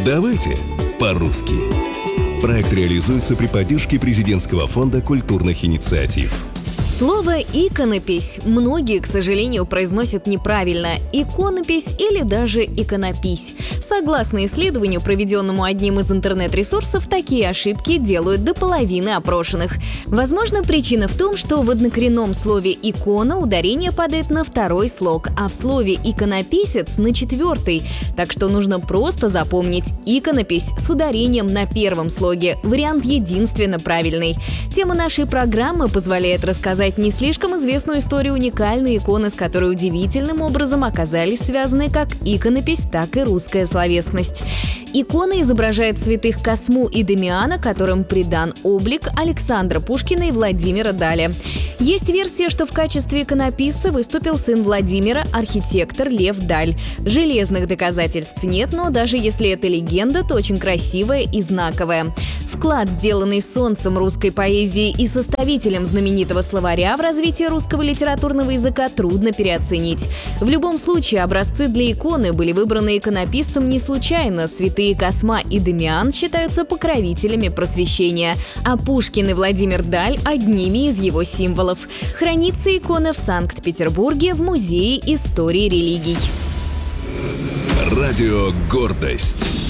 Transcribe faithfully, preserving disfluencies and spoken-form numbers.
Давайте по-русски. Проект реализуется при поддержке Президентского фонда культурных инициатив. Слово «иконопись» многие, к сожалению, произносят неправильно – иконопись или даже иконопись. Согласно исследованию, проведенному одним из интернет-ресурсов, такие ошибки делают до половины опрошенных. Возможно, причина в том, что в однокоренном слове «икона» ударение падает на второй слог, а в слове «иконописец» – на четвертый. Так что нужно просто запомнить «иконопись» с ударением на первом слоге. Вариант единственно правильный. Тема нашей программы позволяет рассказать не слишком известную историю уникальной иконы, с которой удивительным образом оказались связаны как иконопись, так и русская словесность. Икона изображает святых Косму и Дамиана, которым придан облик Александра Пушкина и Владимира Даля. Есть версия, что в качестве иконописца выступил сын Владимира, архитектор Лев Даль. Железных доказательств нет, но даже если это легенда, то очень красивая и знаковая. Вклад, сделанный солнцем русской поэзии и составителем знаменитого словаря в развитии русского литературного языка, трудно переоценить. В любом случае, образцы для иконы были выбраны иконописцем не случайно. Святые Косма и Дамиан считаются покровителями просвещения, а Пушкин и Владимир Даль – одними из его символов. Хранится икона в Санкт-Петербурге в Музее истории религий. Радио «Гордость».